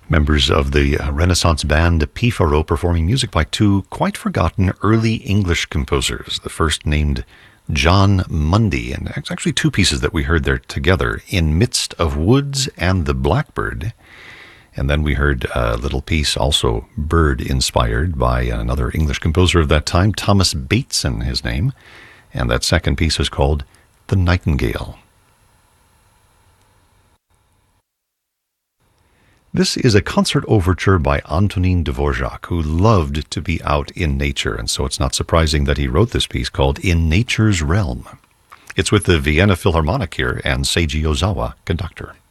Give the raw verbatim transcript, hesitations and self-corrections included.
Members of the uh, Renaissance band Pifaro performing music by two quite forgotten early English composers. The first named John Mundy, and it's actually two pieces that we heard there together, In Midst of Woods and The Blackbird. And then we heard a little piece, also bird-inspired, by another English composer of that time, Thomas Bateson, his name. And that second piece is called The Nightingale. This is a concert overture by Antonin Dvorak, who loved to be out in nature, and so it's not surprising that he wrote this piece called In Nature's Realm. It's with the Vienna Philharmonic here and Seiji Ozawa, conductor.